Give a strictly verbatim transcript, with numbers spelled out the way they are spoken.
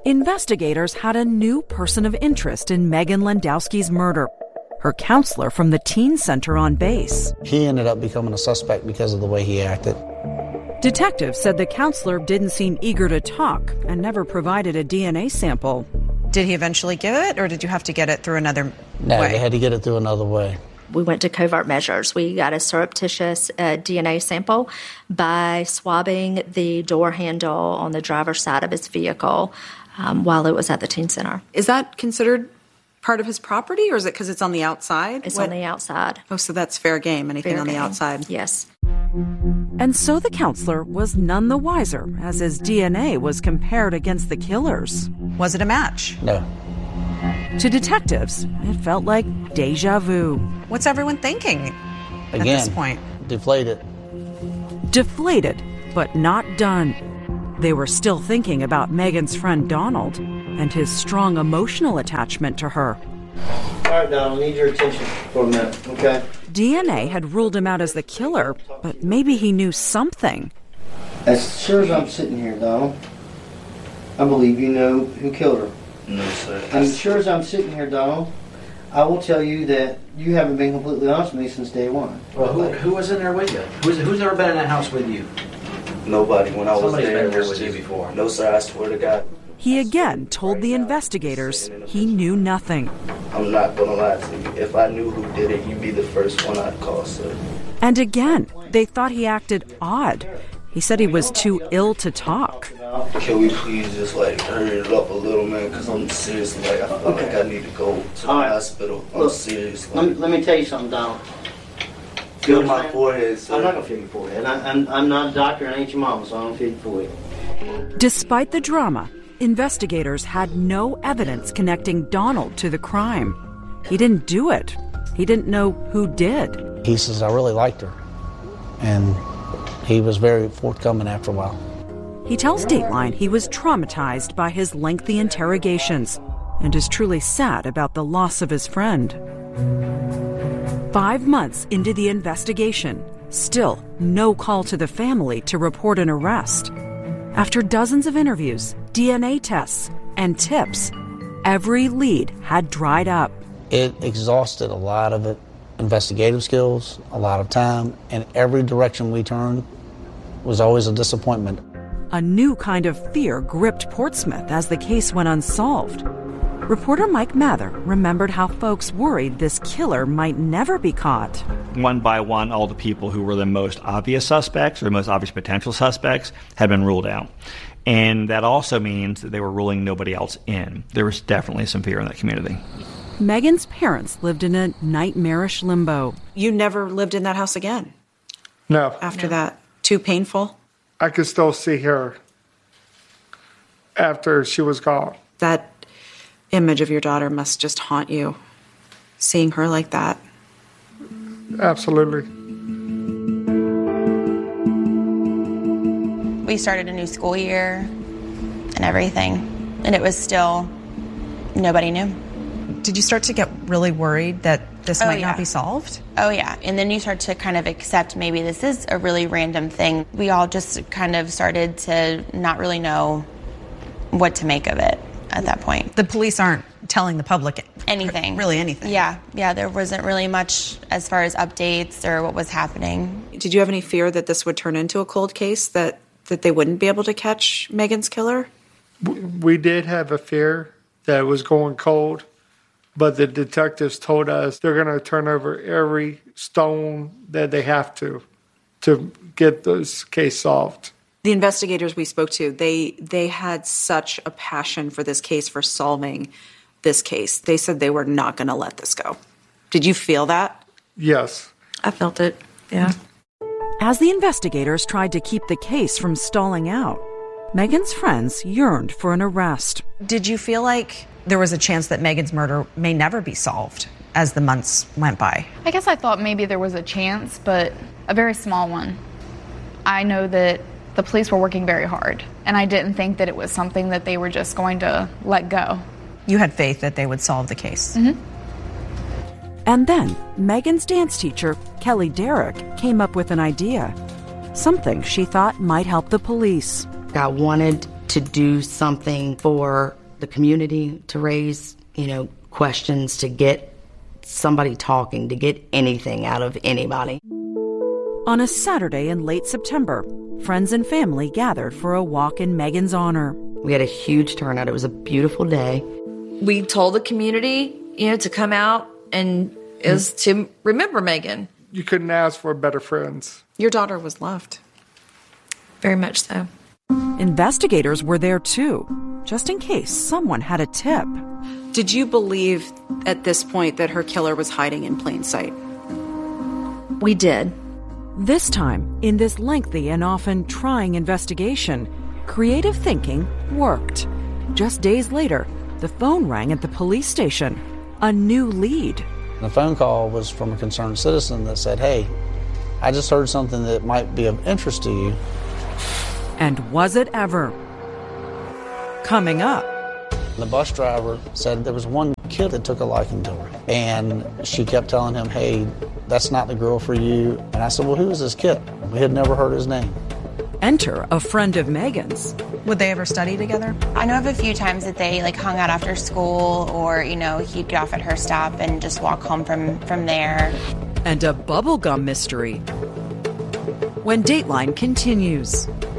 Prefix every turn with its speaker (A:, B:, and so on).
A: Investigators had a new person of interest in Megan Landowski's murder, her counselor from the teen center on base.
B: He ended up becoming a suspect because of the way he acted.
A: Detectives said the counselor didn't seem eager to talk and never provided a D N A sample.
C: Did he eventually give it, or did you have to get it through another
B: No,
C: way?
B: they had to get it through another way.
D: We went to covert measures. We got a surreptitious uh, D N A sample by swabbing the door handle on the driver's side of his vehicle um, while it was at the teen center.
C: Is that considered part of his property, or is it because it's on the outside?
D: It's
C: What?
D: on the outside.
C: Oh, so that's fair game, anything
D: Fair
C: on the
D: game.
C: outside.
D: Yes.
A: And so the counselor was none the wiser as his D N A was compared against the killer's.
C: Was it a match?
B: No.
A: To detectives, it felt like deja vu.
C: What's everyone thinking
B: Again,
C: at this point?
B: deflated.
A: Deflated, but not done. They were still thinking about Megan's friend Donald and his strong emotional attachment to her.
E: All right, Donald, I need your attention for a minute, okay?
A: D N A had ruled him out as the killer, but maybe he knew something.
E: As sure as I'm sitting here, Donald, I believe you know who killed her.
F: No, sir.
E: As sure as I'm sitting here, Donald, I will tell you that you haven't been completely honest with me since day one.
F: Well, who, who was in there with you? Who's, who's ever been in that house with you?
G: Nobody. When I was
F: Somebody's
G: there,
F: been there
G: it was
F: with you
G: just-
F: before.
G: No, sir. I swear to God.
A: He again told the investigators he knew nothing.
G: I'm not gonna lie to you. If I knew who did it, you'd be the first one I'd call, sir.
A: And again, they thought he acted odd. He said he was too ill to talk.
G: Can we please just like hurry it up a little, man? Because I'm seriously like I feel
E: Okay.
G: like I need to go to the
E: All right.
G: hospital. I'm
E: Look,
G: serious.
E: Let me,
G: Like,
E: let me tell you something, Donald.
G: feel my forehead, sir.
E: I'm not gonna feel your forehead. I, I'm, I'm not a doctor and I ain't your mama, so I don't feel your forehead.
A: Despite the drama, investigators had no evidence connecting Donald to the crime. He didn't do it. He didn't know who did.
B: He says, I really liked her. And he was very forthcoming after a while.
A: He tells Dateline he was traumatized by his lengthy interrogations and is truly sad about the loss of his friend. Five months into the investigation, still no call to the family to report an arrest. After dozens of interviews, D N A tests, and tips, every lead had dried up.
B: It exhausted a lot of it, investigative skills, a lot of time, and every direction we turned was always a disappointment.
A: A new kind of fear gripped Portsmouth as the case went unsolved. Reporter Mike Mather remembered how folks worried this killer might never be caught.
H: One by one, all the people who were the most obvious suspects or most obvious potential suspects had been ruled out. And that also means that they were ruling nobody else in. There was definitely some fear in that community.
A: Megan's parents lived in a nightmarish limbo.
C: You never lived in that house again
I: No.
C: after that? Too painful?
I: I could still see her after she was gone.
C: That image of your daughter must just haunt you, seeing her like that.
I: Absolutely.
J: We started a new school year and everything, and it was still, nobody knew.
C: Did you start to get really worried that this
J: Oh,
C: might
J: yeah.
C: not be solved?
J: Oh, yeah. And then you start to kind of accept maybe this is a really random thing. We all just kind of started to not really know what to make of it at that point.
C: The police aren't telling the public
J: Anything.
C: really anything.
J: Yeah. Yeah, there wasn't really much as far as updates or what was happening.
C: Did you have any fear that this would turn into a cold case, that, that they wouldn't be able to catch Megan's killer?
I: We did have a fear that it was going cold, but the detectives told us they're going to turn over every stone that they have to to get this case solved.
C: The investigators we spoke to, they they had such a passion for this case, for solving this case. They said they were not going to let this go. Did you feel that?
I: Yes.
D: I felt it, yeah.
A: As the investigators tried to keep the case from stalling out, Megan's friends yearned for an arrest.
C: Did you feel like there was a chance that Megan's murder may never be solved as the months went by?
K: I guess I thought maybe there was a chance, but a very small one. I know that the police were working very hard, and I didn't think that it was something that they were just going to let go.
C: You had faith that they would solve the case.
K: Mm-hmm.
A: And then Megan's dance teacher, Kelly Derrick, came up with an idea. Something she thought might help the police.
L: I wanted to do something for the community, to raise, you know, questions, to get somebody talking, to get anything out of anybody.
A: On a Saturday in late September, friends and family gathered for a walk in Megan's honor.
L: We had a huge turnout. It was a beautiful day.
M: We told the community, you know, to come out and is to remember Megan.
I: You couldn't ask for better friends.
C: Your daughter was loved.
M: Very much so.
A: Investigators were there too, just in case someone had a tip.
C: Did you believe at this point that her killer was hiding in plain sight?
D: We did.
A: This time, in this lengthy and often trying investigation, creative thinking worked. Just days later, the phone rang at the police station. A new lead.
B: The phone call was from a concerned citizen that said, hey, I just heard something that might be of interest to you.
A: And was it ever? Coming up.
B: The bus driver said there was one kid that took a liking to her. And she kept telling him, hey, that's not the girl for you. And I said, well, who is this kid? We had never heard his name.
A: Enter a friend of Megan's.
C: Would they ever study together?
J: I know of a few times that they like hung out after school, or, you know, he'd get off at her stop and just walk home from, from there.
A: And a bubblegum mystery. When Dateline continues.